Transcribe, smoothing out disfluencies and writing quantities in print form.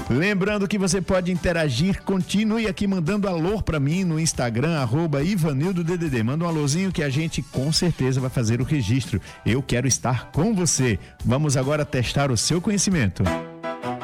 Lembrando que você pode interagir, continue aqui mandando alô pra mim no Instagram, @IvanildoDDD. Manda um alôzinho que a gente com certeza vai fazer o registro. Eu quero estar com você. Vamos agora testar o seu conhecimento.